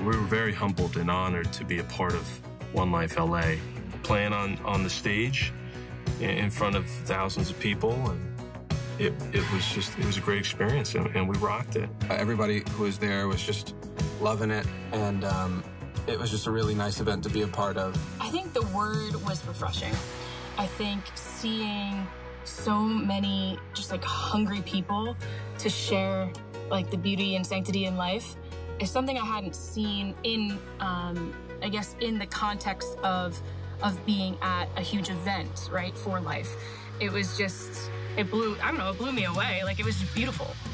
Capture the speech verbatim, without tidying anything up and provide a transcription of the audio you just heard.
We were very humbled and honored to be a part of One Life L A, playing on, on the stage in front of thousands of people, and it, it was just, it was a great experience, and, and we rocked it. Everybody who was there was just loving it, and um, it was just a really nice event to be a part of. I think the word was refreshing. I think seeing so many just like hungry people to share like the beauty and sanctity in life is something I hadn't seen in, um, I guess, in the context of of being at a huge event, right, for life. It was just, it blew, I don't know, it blew me away. Like, it was just beautiful.